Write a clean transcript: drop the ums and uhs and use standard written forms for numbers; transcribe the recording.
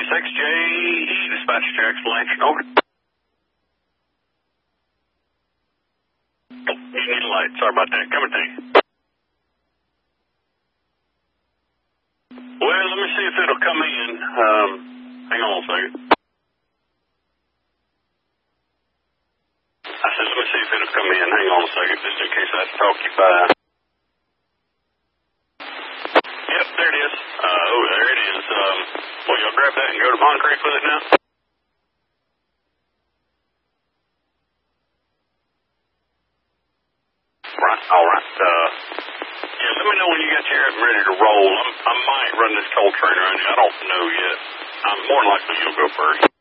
6JE, dispatch to explanation, over. Oh, you need a light, sorry about that, coming to you. Well, let me see if it'll come in, hang on a second. I said, let me see if it'll come in, hang on a second, just in case I have to talk you by. Yep, there it is. There it is. Will y'all grab that and go to Pond Creek with it now? Right, alright. Yeah, let me know when you got your ready to roll. I might run this toll train around you. I don't know yet. More than likely you'll go first.